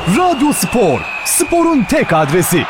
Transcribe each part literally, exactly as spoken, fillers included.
Radyo Spor, sporun tek adresi.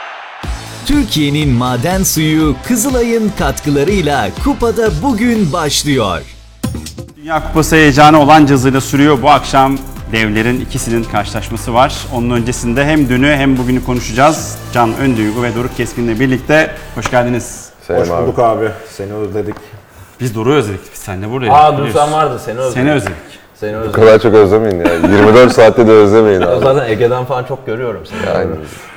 Türkiye'nin maden suyu Kızılay'ın katkılarıyla kupada bugün başlıyor. Dünya Kupası heyecanı olan hızıyla sürüyor. Bu akşam devlerin ikisinin karşılaşması var. Onun öncesinde hem dünü hem bugünü konuşacağız. Can Önduygu ve Doruk Keskin'le birlikte. Hoş geldiniz. Selam Hoş bulduk abi. abi. Seni özledik. Biz Doruk'u özledik. Biz seninle buradayız. Aa dün sen vardın. Seni özledik. Seni özledik. Seni Bu özledik. kadar çok özlemeyin ya. yirmi dört saatte de özlemeyin abi. Zaten Ege'den falan çok görüyorum seni. Aynen.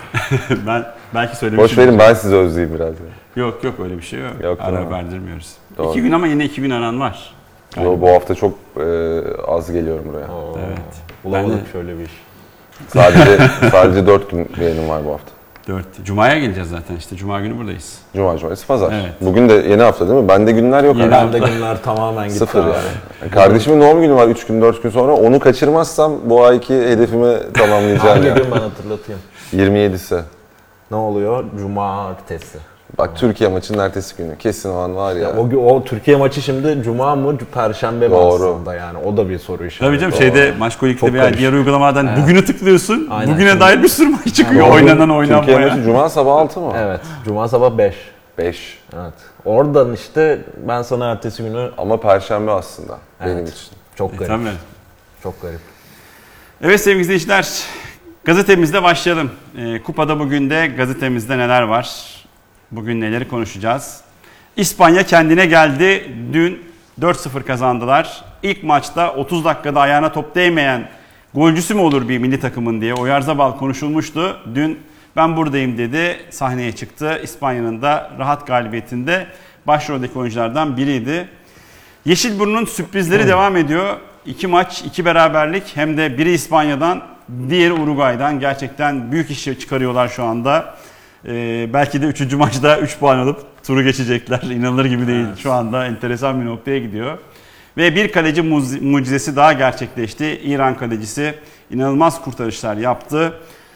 Ben belki söylemişim. Boş verin, ben sizi özleyeyim biraz. Ya. Yok yok öyle bir şey yok. Yok, Ara tamam. verdirmiyoruz. Doğru. İki gün ama yine iki gün aran var. Yo, bu hafta çok e, az geliyorum buraya. Oo, Evet. Bulamadık Ben de- şöyle bir iş. Sadece sadece dört gün yayınım var bu hafta. Dört. Cuma'ya geleceğiz zaten işte. Cuma günü buradayız. Cuma, cumartesi, pazar. Evet. Bugün de yeni hafta değil mi? Bende günler yok. Yeni herhalde. Bende günler tamamen gitti Sıfır abi. yani. Kardeşimin doğum günü var üç gün dört gün sonra. Onu kaçırmazsam bu ayki hedefimi tamamlayacağım. Hangi yani. gün ben hatırlatayım. yirmi yedisi. Ne oluyor? Cumartesi. Bak, Türkiye maçının ertesi günü. Kesin o an var ya. O, gü- o Türkiye maçı şimdi Cuma mı, Perşembe mi Doğru. aslında yani? O da bir soru işareti. Tabii canım Doğru. şeyde Maçkolik'te Çok veya karışık. diğer uygulamalardan Evet. bugünü tıklıyorsun. Aynen. Bugüne Şimdi- dair bir sürü maç çıkıyor. Doğru. Oynanan Türkiye oynanmayan. maçı Cuma sabah altı mı? Evet. Cuma sabah beş. beş. Evet. Oradan işte ben sana ertesi günü Ama Perşembe aslında benim Evet. için. çok E, garip. tabii. Çok garip. Evet sevgili izleyiciler, gazetemizde başlayalım. Ee, kupada bugün de gazetemizde neler var? Bugün neleri konuşacağız? İspanya kendine geldi. Dün dört sıfır kazandılar. İlk maçta otuz dakikada ayağına top değmeyen golcüsü mü olur bir milli takımın diye Oyarzabal konuşulmuştu. Dün ben buradayım dedi, sahneye çıktı. İspanya'nın da rahat galibiyetinde başroldeki oyunculardan biriydi. Yeşilburnu'nun sürprizleri devam ediyor. İki maç, iki beraberlik, hem de biri İspanya'dan, diğeri Uruguay'dan. Gerçekten büyük iş çıkarıyorlar şu anda. Ee, belki de üçüncü maçta üç puan alıp turu geçecekler. İnanılır gibi değil. Şu anda enteresan bir noktaya gidiyor. Ve bir kaleci muzi- mucizesi daha gerçekleşti. İran kalecisi inanılmaz kurtarışlar yaptı.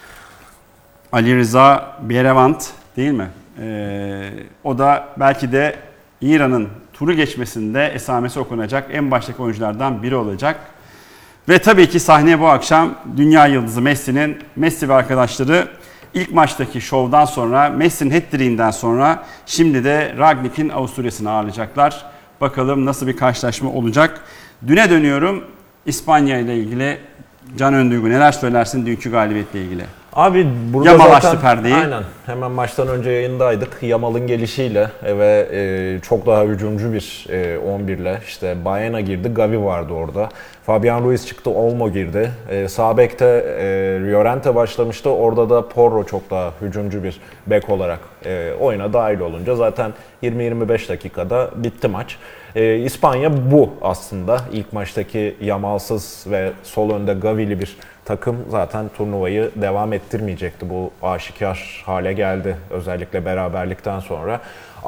Ali Rıza Berevant değil mi? Ee, o da belki de İran'ın turu geçmesinde esamesi okunacak en baştaki oyunculardan biri olacak. Ve tabii ki sahneye bu akşam dünya yıldızı Messi'nin, Messi ve arkadaşları ilk maçtaki şovdan sonra, Messi'nin hat-trick'inden sonra şimdi de Rangnick'in Avusturya'sını ağırlayacaklar. Bakalım nasıl bir karşılaşma olacak. Düne dönüyorum. İspanya ile ilgili Can Önduygu neler söylersin dünkü galibiyetle ilgili? Abi burada Yamal zaten açtı perdeyi. aynen hemen maçtan önce yayındaydık. Yamal'ın gelişiyle ve e, çok daha hücumcu bir e, on birle işte Baena girdi, Gavi vardı orada. Fabian Ruiz çıktı, Olmo girdi. E, sağ bekte e, Llorente başlamıştı. Orada da Porro çok daha hücumcu bir bek olarak e, oyuna dahil olunca zaten yirmi yirmi beş dakikada bitti maç. E, İspanya bu aslında. İlk maçtaki Yamal'sız ve sol önde Gavi'li bir takım zaten turnuvayı devam ettirmeyecekti. Bu aşikar hale geldi özellikle beraberlikten sonra.